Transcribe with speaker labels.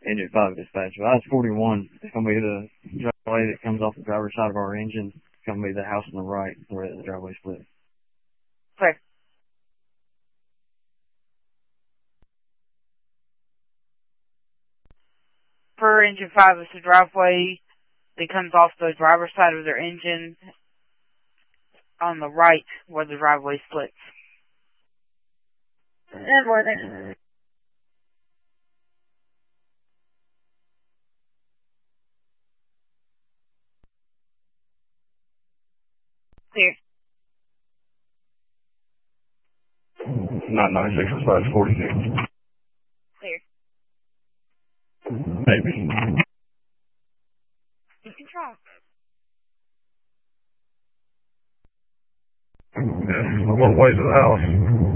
Speaker 1: Engine 5 dispatch. I-41 is going to be the driveway that comes off the driver's side of our engine. It's going to be the house on the right where the driveway splits.
Speaker 2: Clear. For engine 5, it's the driveway that comes off the driver's side of their engine on the right where the driveway splits.
Speaker 3: And more than.
Speaker 2: Clear.
Speaker 4: Not 96, 542.
Speaker 2: Clear.
Speaker 4: Maybe.
Speaker 2: You can try.
Speaker 4: Yeah, a little ways to the house.